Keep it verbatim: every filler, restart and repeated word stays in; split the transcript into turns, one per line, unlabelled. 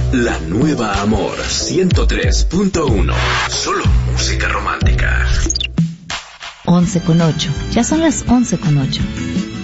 La nueva Amor ciento tres punto uno. Solo música romántica.
once con ocho. Ya son las once con ocho.